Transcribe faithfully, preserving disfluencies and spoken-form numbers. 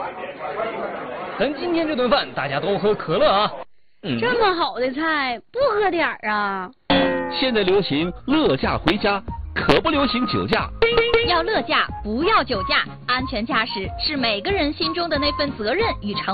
等今天这顿饭大家都喝可乐啊。 嗯、这么好的菜不喝点儿啊？ 现在流行乐驾回家，可不流行酒驾。 要乐驾，不要酒驾。安全驾驶是每个人心中的那份责任与承